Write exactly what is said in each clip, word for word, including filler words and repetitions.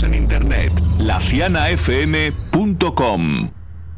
en internet, la ciana f m punto com.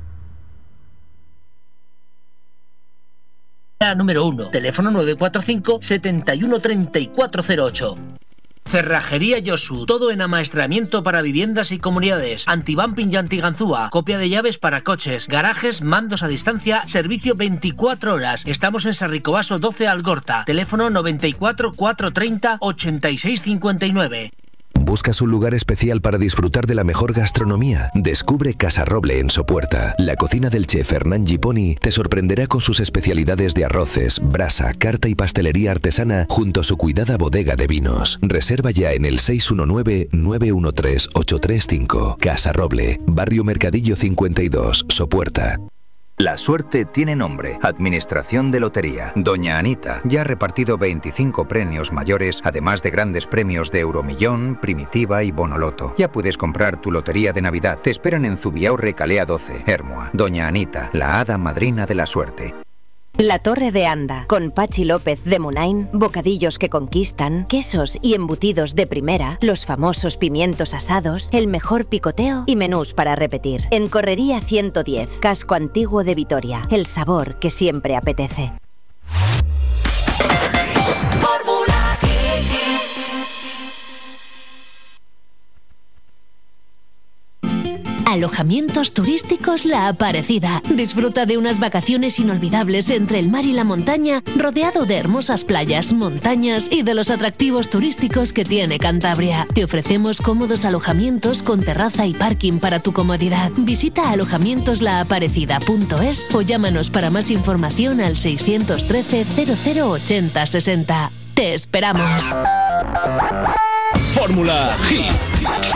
La número uno, teléfono nueve cuatro cinco, siete uno tres cuatro cero ocho. Cerrajería Yosu, todo en amaestramiento para viviendas y comunidades, antibumping y antiganzúa, copia de llaves para coches, garajes, mandos a distancia, servicio veinticuatro horas. Estamos en Sarricobaso doce Algorta, teléfono noventa y cuatro, cuatrocientos treinta, ochenta y seis cincuenta y nueve. ¿Buscas un lugar especial para disfrutar de la mejor gastronomía? Descubre Casa Roble en Sopuerta. La cocina del chef Hernán Giponi te sorprenderá con sus especialidades de arroces, brasa, carta y pastelería artesana junto a su cuidada bodega de vinos. Reserva ya en el seis uno nueve, nueve uno tres, ocho tres cinco. Casa Roble, Barrio Mercadillo cincuenta y dos, Sopuerta. La suerte tiene nombre. Administración de Lotería. Doña Anita ya ha repartido veinticinco premios mayores, además de grandes premios de Euromillón, Primitiva y Bonoloto. Ya puedes comprar tu lotería de Navidad. Te esperan en Zubiaurre Calea doce, Hermoa. Doña Anita, la hada madrina de la suerte. La Torre de Anda, con Pachi López de Munain, bocadillos que conquistan, quesos y embutidos de primera, los famosos pimientos asados, el mejor picoteo y menús para repetir. En Correría ciento diez, Casco Antiguo de Vitoria, el sabor que siempre apetece. Alojamientos turísticos La Aparecida. Disfruta de unas vacaciones inolvidables entre el mar y la montaña, rodeado de hermosas playas, montañas y de los atractivos turísticos que tiene Cantabria. Te ofrecemos cómodos alojamientos con terraza y parking para tu comodidad. Visita alojamientos la aparecida punto es o llámanos para más información al seiscientos trece, cero cero ochenta sesenta. Te esperamos. Fórmula Hit.